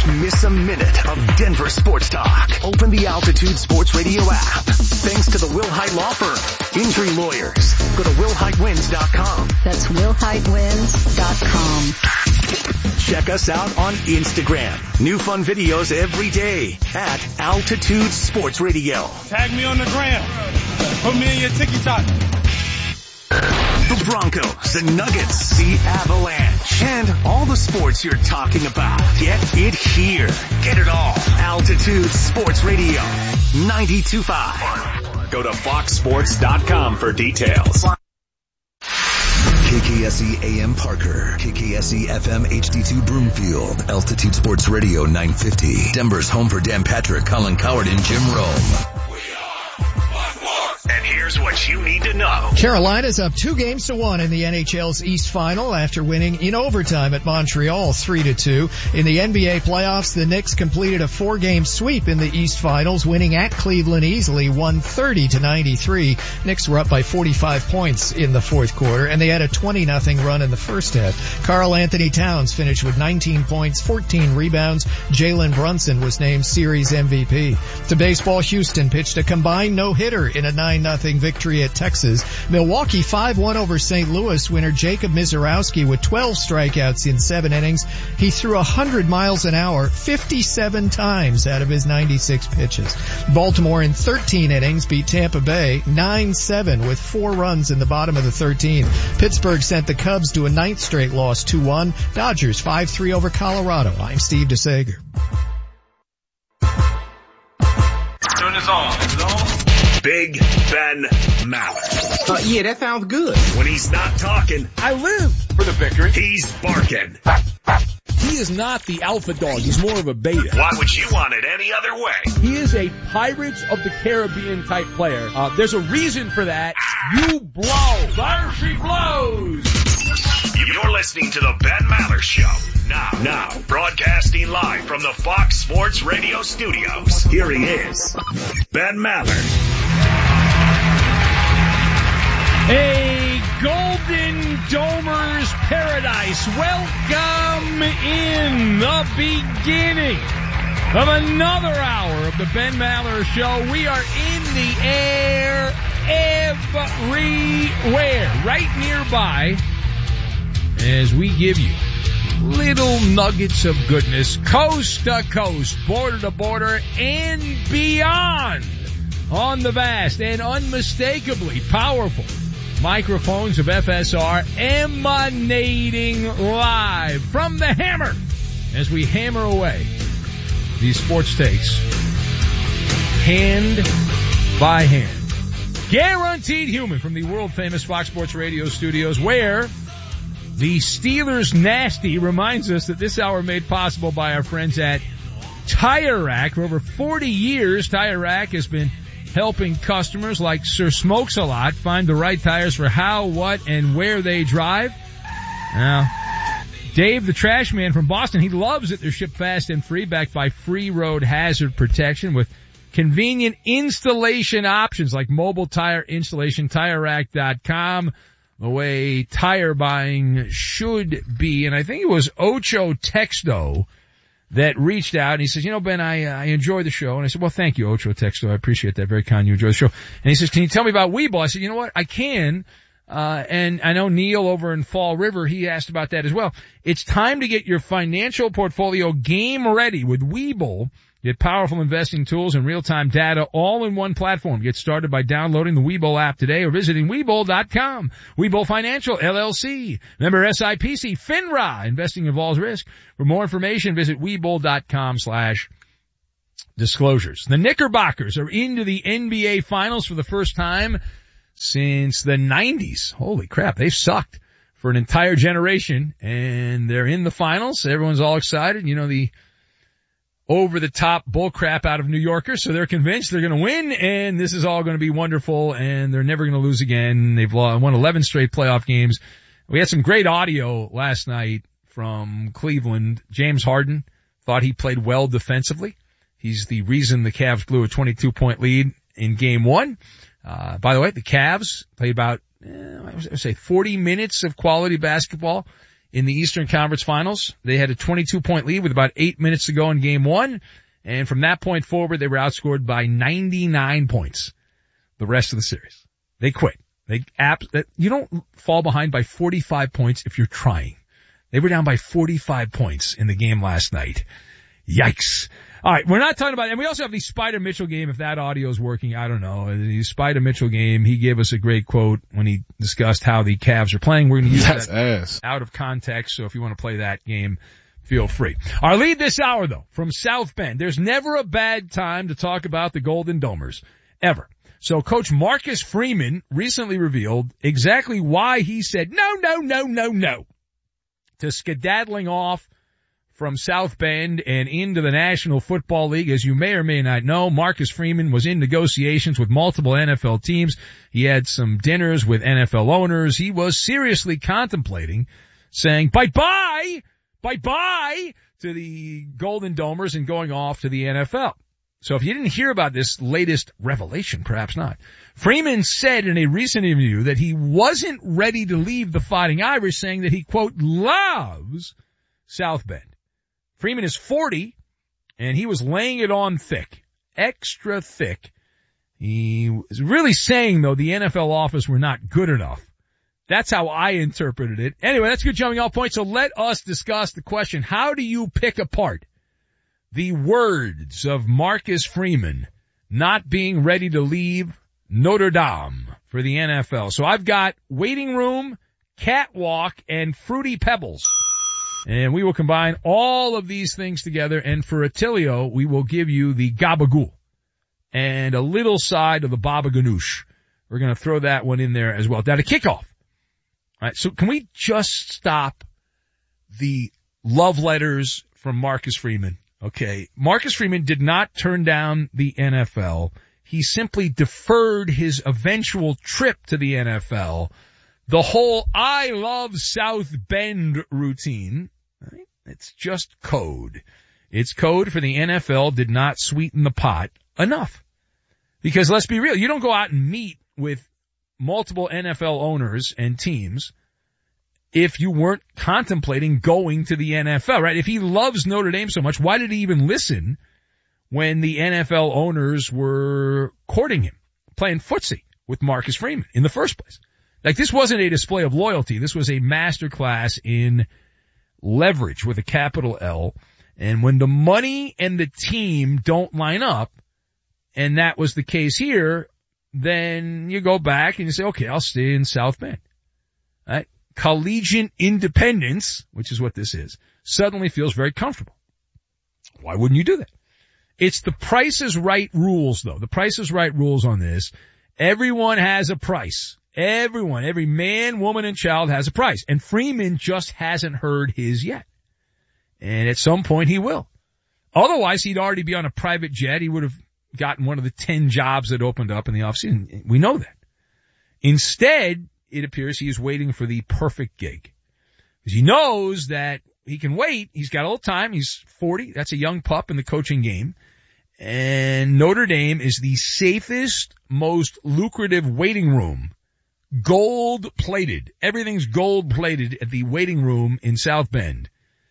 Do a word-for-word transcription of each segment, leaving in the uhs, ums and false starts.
Don't miss a minute of Denver sports talk. Open the Altitude Sports Radio app. Thanks to the Wilhite Law Firm. Injury lawyers. Go to will hite wins dot com. That's will hite wins dot com. Check us out on Instagram. New fun videos every day at Altitude Sports Radio. Tag me on the gram. Put me in your TikTok. The Broncos, the Nuggets, the Avalanche, and all the sports you're talking about. Get it here. Get it all. Altitude Sports Radio. ninety-two point five. Go to fox sports dot com for details. K K S E A M Parker, K K S E F M H D two Broomfield, Altitude Sports Radio nine fifty. Denver's home for Dan Patrick, Colin Coward, and Jim Rome. And here's what you need to know. Carolina's up two games to one in the N H L's East Final after winning in overtime at Montreal three to two. In the N B A playoffs, the Knicks completed a four-game sweep in the East Finals, winning at Cleveland easily one thirty to ninety-three. Knicks were up by forty-five points in the fourth quarter, and they had a twenty nothing run in the first half. Karl Anthony Towns finished with nineteen points, fourteen rebounds. Jalen Brunson was named series M V P. To baseball, Houston pitched a combined no-hitter in a nine nothing victory at Texas. Milwaukee five one over Saint Louis. Winner Jacob Mizorowski with twelve strikeouts in seven innings. He threw one hundred miles an hour fifty-seven times out of his ninety-six pitches. Baltimore in thirteen innings beat Tampa Bay nine seven with four runs in the bottom of the thirteenth. Pittsburgh sent the Cubs to a ninth straight loss two one. Dodgers five three over Colorado. I'm Steve DeSager. Turn this on. Is it on? Big Ben Maller. Uh, yeah, that sounds good. When he's not talking, I live for the victory. he's barking. He is not the alpha dog. He's more of a beta. Why would you want it any other way? He is a Pirates of the Caribbean type player. Uh, there's a reason for that. You blow. There she blows. You're listening to the Ben Maller Show. Now, now, broadcasting live from the Fox Sports Radio studios. Here he is, Ben Maller. A Golden Domers paradise. Welcome in the beginning of another hour of the Ben Maller Show. We are in the air everywhere, right nearby, as we give you little nuggets of goodness, coast to coast, border to border, and beyond, on the vast and unmistakably powerful microphones of F S R, emanating live from the hammer as we hammer away these sports takes hand by hand. Guaranteed human from the world-famous Fox Sports Radio studios, where the Steelers Nasty reminds us that this hour made possible by our friends at Tire Rack. For over forty years, Tire Rack has been helping customers like Sir Smokes-A-Lot find the right tires for how, what, and where they drive. Now, Dave, the trash man from Boston, he loves that they're shipped fast and free, backed by free road hazard protection with convenient installation options like mobile tire installation. Tire Rack dot com. The way tire buying should be. And I think it was Ocho Texto that reached out, and he says, you know, Ben, I, I enjoy the show. And I said, well, thank you, Ocho Texto. I appreciate that. Very kind. You enjoy the show. And he says, can you tell me about Webull? I said, you know what? I can. Uh, and I know Neil over in Fall River, he asked about that as well. It's time to get your financial portfolio game ready with Webull. Get powerful investing tools and real-time data all in one platform. Get started by downloading the Webull app today or visiting Webull dot com. Webull Financial, L L C. Member S I P C, FINRA. Investing involves risk. For more information, visit Webull dot com slash disclosures. The Knickerbockers are into the N B A Finals for the first time since the nineties. Holy crap, they've sucked for an entire generation, and they're in the Finals. Everyone's all excited. You know, the over-the-top bullcrap out of New Yorkers, so they're convinced they're going to win, and this is all going to be wonderful, and they're never going to lose again. They've won eleven straight playoff games. We had some great audio last night from Cleveland. James Harden thought he played well defensively. He's the reason the Cavs blew a twenty-two point lead in game one. Uh, by the way, the Cavs played about, eh, I would say forty minutes of quality basketball in the Eastern Conference Finals. They had a twenty-two point lead with about eight minutes to go in game one. And from that point forward, they were outscored by ninety-nine points the rest of the series. They quit. They abs- You don't fall behind by forty-five points if you're trying. They were down by forty-five points in the game last night. Yikes. All right, we're not talking about, and we also have the Spider Mitchell game. If that audio is working, I don't know. The Spider Mitchell game, he gave us a great quote when he discussed how the Cavs are playing. We're going to use That's that ass. out of context, so if you want to play that game, feel free. Our lead this hour, though, from South Bend. There's never a bad time to talk about the Golden Domers, ever. So Coach Marcus Freeman recently revealed exactly why he said no, no, no, no, no to skedaddling off from South Bend and into the National Football League. As you may or may not know, Marcus Freeman was in negotiations with multiple N F L teams. He had some dinners with N F L owners. He was seriously contemplating saying bye-bye, bye-bye to the Golden Domers and going off to the N F L. So if you didn't hear about this latest revelation, perhaps not. Freeman said in a recent interview that he wasn't ready to leave the Fighting Irish, saying that he, quote, loves South Bend. Freeman is forty, and he was laying it on thick, extra thick. He was really saying, though, the N F L office were not good enough. That's how I interpreted it. Anyway, that's good jumping off point. So let us discuss the question, how do you pick apart the words of Marcus Freeman not being ready to leave Notre Dame for the N F L? So I've got waiting room, catwalk, and fruity pebbles. And we will combine all of these things together, and for Attilio, we will give you the gabagool and a little side of the baba ganoush. We're going to throw that one in there as well. Now to kick off. All right, so can we just stop the love letters from Marcus Freeman? Okay, Marcus Freeman did not turn down the N F L. He simply deferred his eventual trip to the N F L. The whole I love South Bend routine, right? It's just code. It's code for the N F L did not sweeten the pot enough. Because let's be real, you don't go out and meet with multiple N F L owners and teams if you weren't contemplating going to the N F L, right? If he loves Notre Dame so much, why did he even listen when the N F L owners were courting him, playing footsie with Marcus Freeman in the first place? Like, this wasn't a display of loyalty. This was a masterclass in leverage with a capital L. And when the money and the team don't line up, and that was the case here, then you go back and you say, okay, I'll stay in South Bend. Right? Collegiate independence, which is what this is, suddenly feels very comfortable. Why wouldn't you do that? It's the Price is Right rules, though. The Price is Right rules on this. Everyone has a price. Everyone, every man, woman, and child has a price. And Freeman just hasn't heard his yet. And at some point he will. Otherwise, he'd already be on a private jet. He would have gotten one of the ten jobs that opened up in the offseason. We know that. Instead, it appears he is waiting for the perfect gig. Because he knows that he can wait. He's got a little time. He's forty. That's a young pup in the coaching game. And Notre Dame is the safest, most lucrative waiting room. Gold-plated. Everything's gold-plated at the waiting room in South Bend.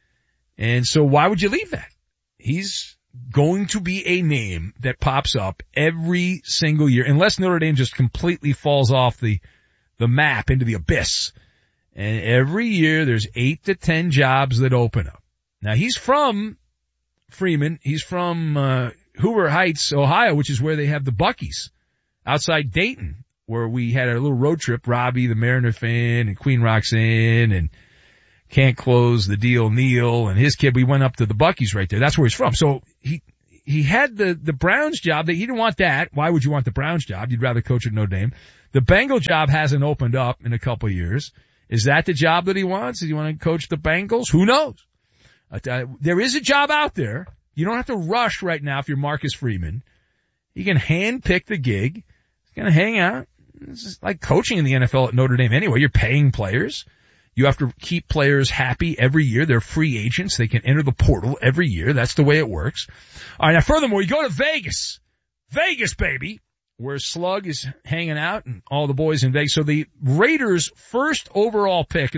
And so why would you leave that? He's going to be a name that pops up every single year, unless Notre Dame just completely falls off the, the map into the abyss. And every year there's eight to ten jobs that open up. Now he's from Freeman. He's from, uh, Hoover Heights, Ohio, which is where they have the Buc-ee's outside Dayton, where we had a little road trip. Robbie, the Mariner fan, and Queen Roxanne, and Can't Close the Deal Neil, and his kid. We went up to the Buc-ee's right there. That's where he's from. So he he had the the Browns job. That he didn't want that. Why would you want the Browns job? You'd rather coach at Notre Dame. The Bengal job hasn't opened up in a couple of years. Is that the job that he wants? Does he want to coach the Bengals? Who knows? Uh, there is a job out there. You don't have to rush right now if you're Marcus Freeman. You can handpick the gig. He's going to hang out. This is like coaching in the N F L at Notre Dame anyway. You're paying players. You have to keep players happy every year. They're free agents. They can enter the portal every year. That's the way it works. All right, now furthermore, you go to Vegas. Vegas, baby, where Slug is hanging out and all the boys in Vegas. So the Raiders' first overall pick